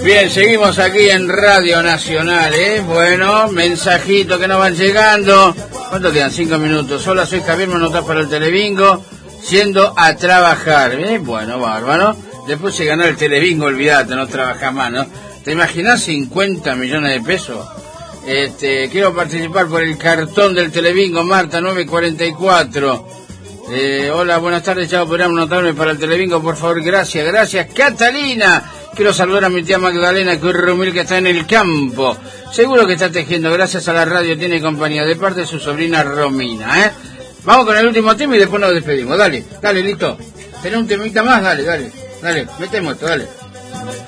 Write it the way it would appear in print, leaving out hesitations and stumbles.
Bien, seguimos aquí en Radio Nacional, Bueno, mensajitos que nos van llegando. ¿Cuánto quedan? 5 minutos. Hola, soy Javier, me anotás para el Telebingo, yendo a trabajar. Bueno, bárbaro. Después de ganar el Telebingo, olvídate, no trabajás más, ¿no? ¿Te imaginás 50 millones de pesos? Quiero participar por el cartón del Telebingo, Marta 944. Hola, buenas tardes, chao, podríamos anotarme para el Telebingo, por favor, gracias, Catalina. Quiero saludar a mi tía Magdalena Currumil, que está en el campo. Seguro que está tejiendo, gracias a la radio, tiene compañía de parte de su sobrina Romina, Vamos con el último tema y después nos despedimos. Dale, listo. ¿Tenés un temita más? Dale, metemos esto, dale.